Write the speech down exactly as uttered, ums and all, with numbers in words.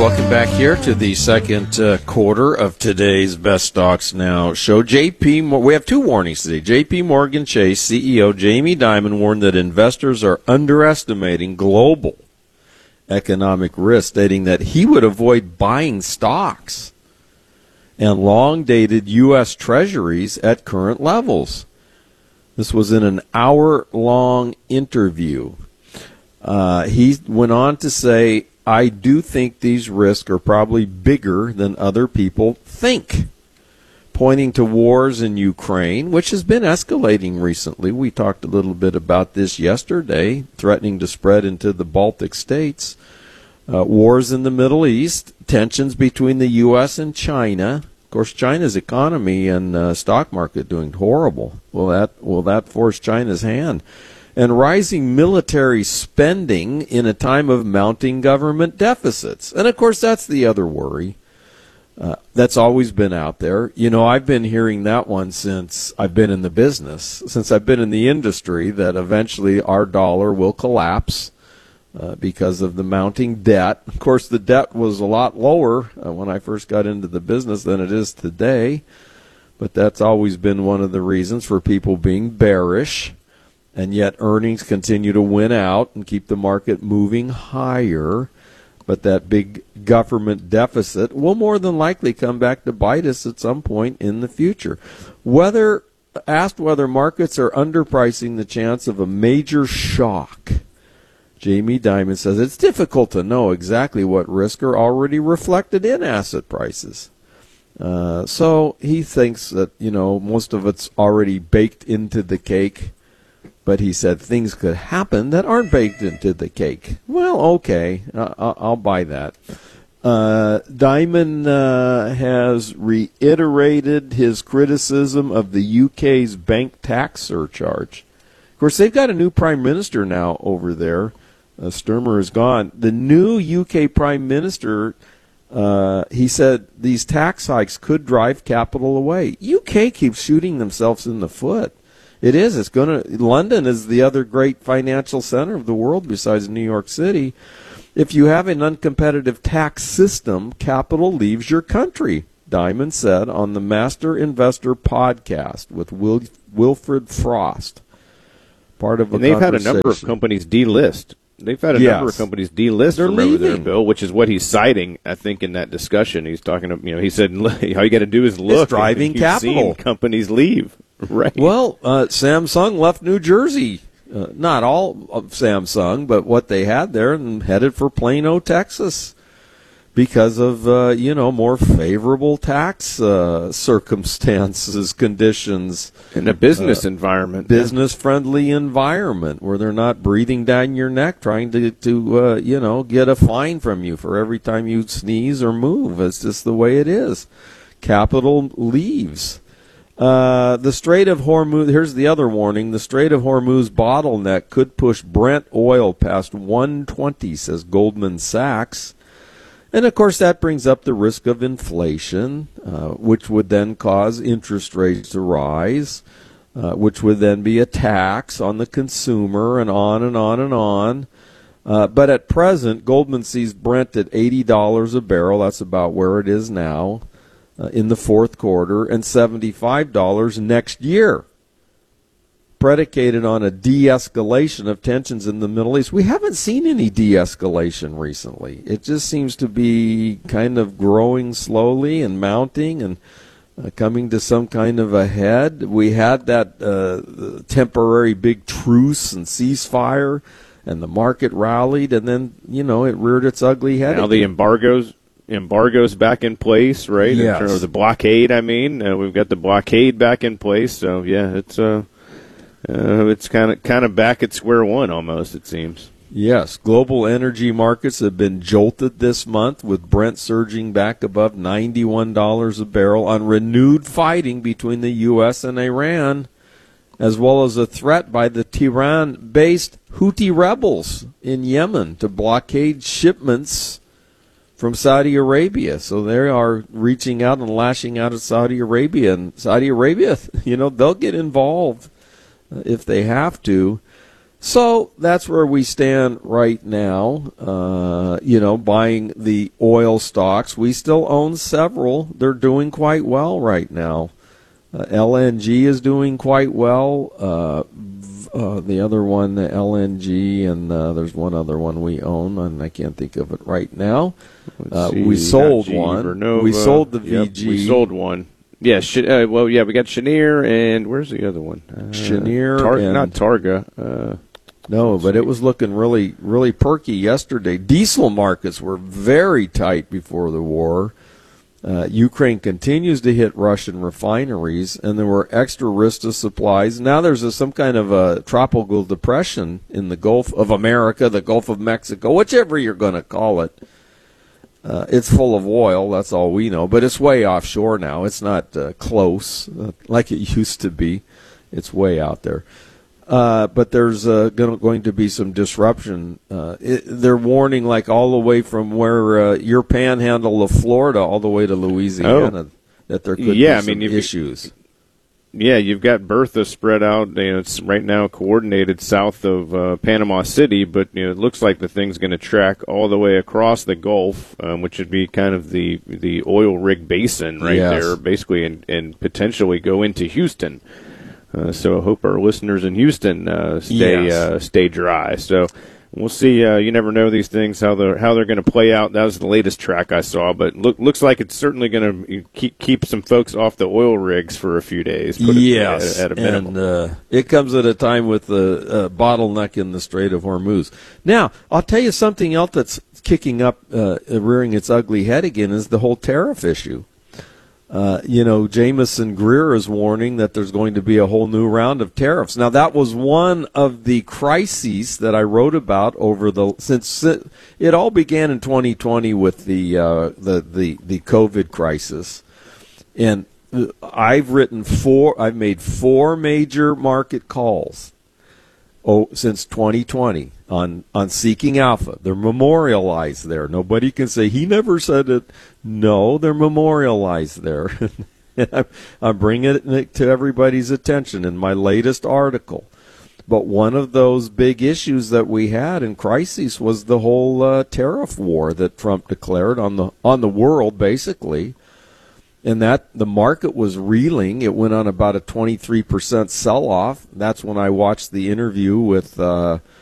welcome back here to the second uh, quarter of today's Best Stocks Now show. J P, Mo- we have two warnings today. J P Morgan Chase C E O Jamie Dimon warned that investors are underestimating global economic risk, stating that he would avoid buying stocks and long-dated U S Treasuries at current levels. This was in an hour-long interview. Uh, he went on to say, I do think these risks are probably bigger than other people think, pointing to wars in Ukraine, which has been escalating recently. We talked a little bit about this yesterday, threatening to spread into the Baltic states. Uh, wars in the Middle East, tensions between the U S and China. Of course, China's economy and uh, stock market doing horrible. Will that will that force China's hand? And rising military spending in a time of mounting government deficits. And, of course, that's the other worry. Uh, that's always been out there. You know, I've been hearing that one since I've been in the business, since I've been in the industry, that eventually our dollar will collapse uh, because of the mounting debt. Of course, the debt was a lot lower uh, when I first got into the business than it is today. But that's always been one of the reasons for people being bearish. And yet earnings continue to win out and keep the market moving higher. But that big government deficit will more than likely come back to bite us at some point in the future. Whether asked whether markets are underpricing the chance of a major shock, Jamie Dimon says it's difficult to know exactly what risks are already reflected in asset prices. Uh, so he thinks that, you know, most of it's already baked into the cake. But he said things could happen that aren't baked into the cake. Well, okay, uh, I'll buy that. Uh, Dimon uh, has reiterated his criticism of the U K's bank tax surcharge. Of course, they've got a new prime minister now over there. Uh, Sturmer is gone. The new U K prime minister, uh, he said these tax hikes could drive capital away. U K keeps shooting themselves in the foot. It is. It's going to. London is the other great financial center of the world besides New York City. If you have an uncompetitive tax system, capital leaves your country, Dimon said on the Master Investor podcast with Wil- Wilfred Frost. Part of a and they've had a number of companies delist. They've had a yes. number of companies delist They're from over there, leaving. Bill, which is what he's citing, I think, in that discussion. He's talking, you know, he said, all you got to do is look. It's driving You've capital. Seen companies leave. Right. Well, uh, Samsung left New Jersey. Uh, not all of Samsung, but what they had there, and headed for Plano, Texas, because of, uh, you know, more favorable tax uh, circumstances, conditions. In a business uh, environment. Business-friendly environment where they're not breathing down your neck trying to, to uh, you know, get a fine from you for every time you sneeze or move. It's just the way it is. Capital leaves. Uh, the Strait of Hormuz, here's the other warning, the Strait of Hormuz bottleneck could push Brent oil past one twenty, says Goldman Sachs. And, of course, that brings up the risk of inflation, uh, which would then cause interest rates to rise, uh, which would then be a tax on the consumer, and on and on and on. Uh, but at present, Goldman sees Brent at eighty dollars a barrel. That's about where it is now. Uh, in the fourth quarter, and seventy-five dollars next year, predicated on a de-escalation of tensions in the Middle East. We haven't seen any de-escalation recently. It just seems to be kind of growing slowly and mounting and uh, coming to some kind of a head. We had that uh, temporary big truce and ceasefire, and the market rallied, and then, you know, it reared its ugly head. Now again. the embargoes embargoes back in place, right? Yes. In terms of the blockade, I mean, uh, we've got the blockade back in place. So yeah, it's uh, uh it's kind of kind of back at square one almost. It seems. Yes, global energy markets have been jolted this month, with Brent surging back above ninety-one dollars a barrel on renewed fighting between the U S and Iran, as well as a threat by the Tehran-based Houthi rebels in Yemen to blockade shipments from Saudi Arabia. So they are reaching out and lashing out at Saudi Arabia. And Saudi Arabia, you know, they'll get involved if they have to. So that's where we stand right now. Uh, you know, buying the oil stocks. We still own several. They're doing quite well right now. Uh, L N G is doing quite well. Uh, uh, the other one, the L N G, and uh, there's one other one we own, and I can't think of it right now. Uh, see, we sold G, one. Vernova. We sold the Yep, V G. we sold one. Yeah, sh- uh, well, yeah, we got Cheniere, and where's the other one? Uh, Cheniere Tar- and- not Targa. Uh, No, but it was looking really, really perky yesterday. Diesel markets were very tight before the war. Uh, Ukraine continues to hit Russian refineries, and there were extra risks to supplies. Now there's a, some kind of a tropical depression in the Gulf of America, the Gulf of Mexico, whichever you're going to call it. Uh, it's full of oil, that's all we know, but it's way offshore now. It's not uh, close uh, like it used to be. It's way out there. Uh, but there's uh, gonna, going to be some disruption. Uh, it, they're warning like all the way from where uh, your panhandle of Florida all the way to Louisiana Oh. that there could Yeah, I be some mean, if you- issues. Yeah, you've got Bertha spread out. You know, it's right now coordinated south of uh, Panama City, but you know, it looks like the thing's going to track all the way across the Gulf, um, which would be kind of the the oil rig basin right Yes. there, basically, and, and potentially go into Houston. Uh, so I hope our listeners in Houston uh, stay Yes. uh, stay dry. So we'll see. Uh, you never know these things how they're how they're going to play out. That was the latest track I saw, but look looks like it's certainly going to keep keep some folks off the oil rigs for a few days. Put it Yes, at, at a minimum. and uh, it comes at a time with the uh, bottleneck in the Strait of Hormuz. Now, I'll tell you something else that's kicking up, uh, rearing its ugly head again, is the whole tariff issue. Uh, you know, Jameson Greer is warning that there's going to be a whole new round of tariffs. Now, that was one of the crises that I wrote about over the since it, it all began in twenty twenty with the uh, the the the COVID crisis, and I've written four. I've made four major market calls. Oh, since twenty twenty on on Seeking Alpha. They're memorialized there. Nobody can say he never said it. No, they're memorialized there. I'm, I'm bringing it to everybody's attention in my latest article. But one of those big issues that we had in crises was the whole uh, tariff war that Trump declared on the on the world, basically. And that the market was reeling. It went on about a twenty-three percent sell-off. That's when I watched the interview with uh,